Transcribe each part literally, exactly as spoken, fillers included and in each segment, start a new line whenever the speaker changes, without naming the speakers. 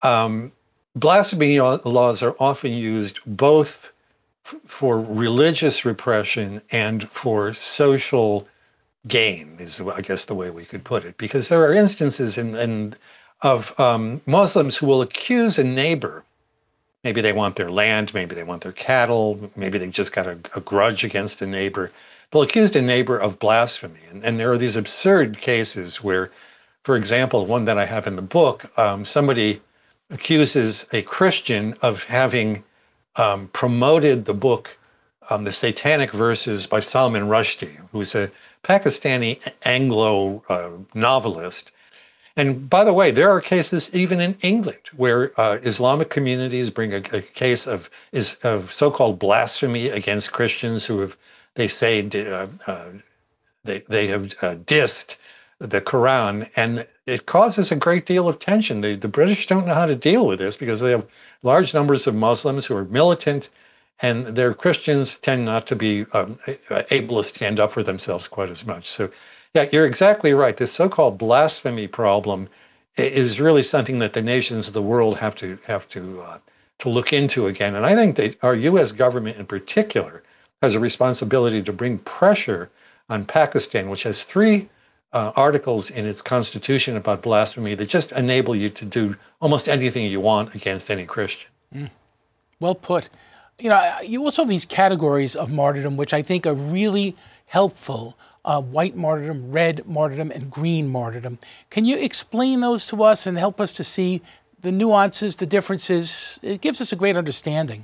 Um, blasphemy laws are often used both f- for religious repression and for social gain, is I guess the way we could put it, because there are instances in, in of um, Muslims who will accuse a neighbor. Maybe they want their land, maybe they want their cattle, maybe they just got a, a grudge against a neighbor. They'll accuse a neighbor of blasphemy. And, and there are these absurd cases where, for example, one that I have in the book, um, somebody accuses a Christian of having um, promoted the book, um, The Satanic Verses by Salman Rushdie, who's a Pakistani Anglo uh, novelist. And by the way, there are cases even in England where uh, Islamic communities bring a, a case of is of so-called blasphemy against Christians who have, they say, uh, uh, they they have uh, dissed the Quran, and it causes a great deal of tension. The, the British don't know how to deal with this because they have large numbers of Muslims who are militant, and their Christians tend not to be um, able to stand up for themselves quite as much. So. Yeah, you're exactly right. This so-called blasphemy problem is really something that the nations of the world have to have to uh, to look into again. And I think that our U S government in particular has a responsibility to bring pressure on Pakistan, which has three uh, articles in its constitution about blasphemy that just enable you to do almost anything you want against any Christian.
Mm. Well put. You know, you also have these categories of martyrdom, which I think are really helpful. Uh, white martyrdom, red martyrdom, and green martyrdom. Can you explain those to us and help us to see the nuances, the differences? It gives us a great understanding.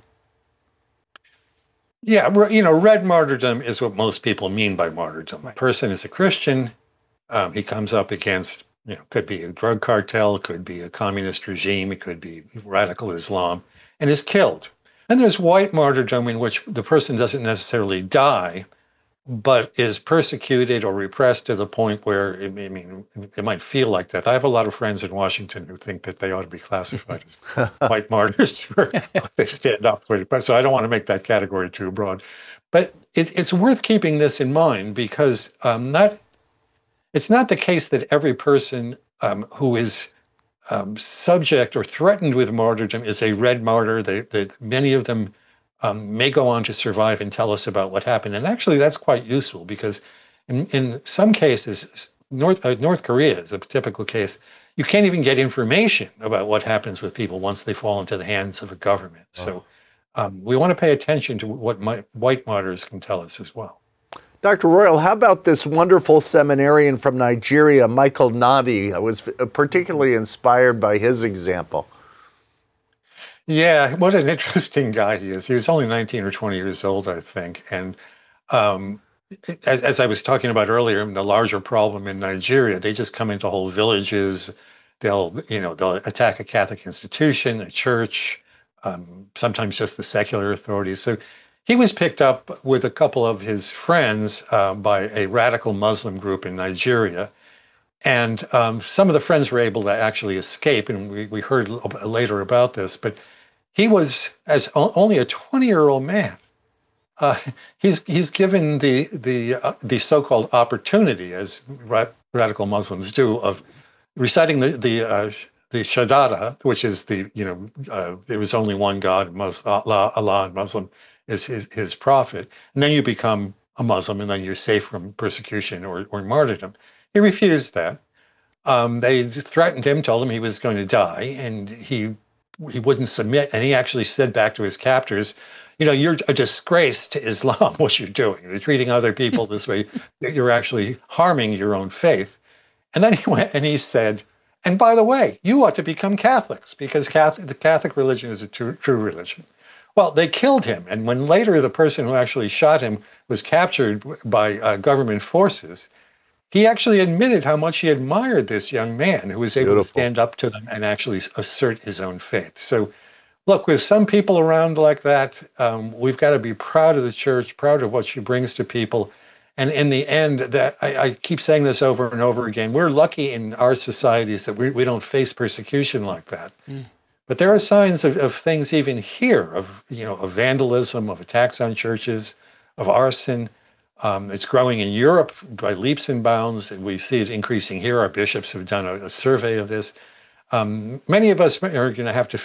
Yeah, you know, red martyrdom is what most people mean by martyrdom. Right. A person is a Christian. Um, he comes up against, you know, could be a drug cartel, could be a communist regime, it could be radical Islam, and is killed. And there's white martyrdom in which the person doesn't necessarily die, but is persecuted or repressed to the point where, I mean, it might feel like that. I have a lot of friends in Washington who think that they ought to be classified as white martyrs for they stand up for it. So I don't want to make that category too broad. But it's, it's worth keeping this in mind because um, not, it's not the case that every person um, who is um, subject or threatened with martyrdom is a red martyr. They, they, many of them Um, may go on to survive and tell us about what happened. And actually, that's quite useful because in, in some cases, North, uh, North Korea is a typical case, you can't even get information about what happens with people once they fall into the hands of a government. Oh. So um, we want to pay attention to what my, white martyrs can tell us as well.
Doctor Royal, how about this wonderful seminarian from Nigeria, Michael Nadi? I was particularly inspired by his example.
Yeah, what an interesting guy he is. He was only nineteen or twenty years old, I think. And um, as, as I was talking about earlier, the larger problem in Nigeria, they just come into whole villages. They'll, you know, they'll attack a Catholic institution, a church, um, sometimes just the secular authorities. So he was picked up with a couple of his friends uh, by a radical Muslim group in Nigeria. And um, some of the friends were able to actually escape, and we, we heard later about this, but he was, as only a twenty-year-old man, uh, he's he's given the the uh, the so-called opportunity, as ra- radical Muslims do, of reciting the the uh, the Shahada, which is the you know uh, there is only one God, Muslim, Allah, Allah, and Muslim is his his prophet, and then you become a Muslim, and then you're safe from persecution or or martyrdom. He refused that. Um, they threatened him, told him he was going to die, and he. He wouldn't submit, and he actually said back to his captors, you know, you're a disgrace to Islam, what you're doing. You're treating other people this way. You're actually harming your own faith. And then he went and he said, and by the way, you ought to become Catholics because Catholic, the Catholic religion is a true, true religion. Well, they killed him. And when later the person who actually shot him was captured by uh, government forces, he actually admitted how much he admired this young man who was able Beautiful. to stand up to them and actually assert his own faith. So, look, with some people around like that, um, we've got to be proud of the church, proud of what she brings to people. And in the end, that I, I keep saying this over and over again, we're lucky in our societies that we, we don't face persecution like that. Mm. But there are signs of, of things even here, of, you know, of vandalism, of attacks on churches, of arson. Um, it's growing in Europe by leaps and bounds, and we see it increasing here. Our bishops have done a, a survey of this. Um, many of us are going to have to